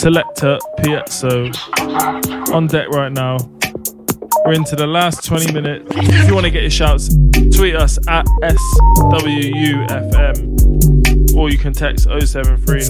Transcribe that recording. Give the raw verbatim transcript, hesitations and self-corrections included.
Selector Piazzo on deck right now. We're into the last twenty minutes. If you want to get your shouts, tweet us at S W U F M or you can text oh seven three